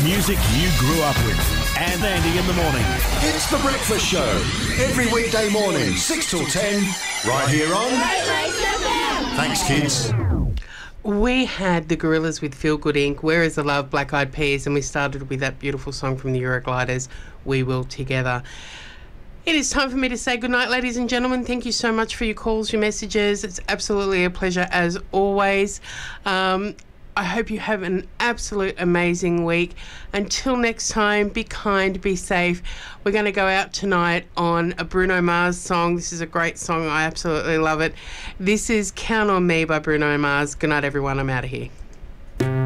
music you grew up with. And Andy in the morning. It's The Breakfast Show. Every weekday morning, 6 till 10, right here on... Thanks, kids. We had the Gorillas with Feel Good Inc., Where Is the Love, Black Eyed Peas, and we started with that beautiful song from the Eurogliders, We Will Together. It is time for me to say goodnight, ladies and gentlemen. Thank you so much for your calls, your messages. It's absolutely a pleasure as always. I hope you have an absolute amazing week. Until next time, be kind, be safe. We're going to go out tonight on a Bruno Mars song. This is a great song. I absolutely love it. This is Count on Me by Bruno Mars. Good night, everyone. I'm out of here.